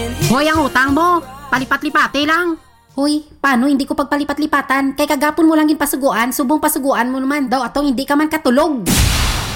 Hoy, ang utang mo, palipat-lipati lang. Hoy, paano hindi ko pagpalipat-lipatan? Kay kagapon mo lang pasuguan, subong pasuguan mo naman daw atong hindi ka man katulog.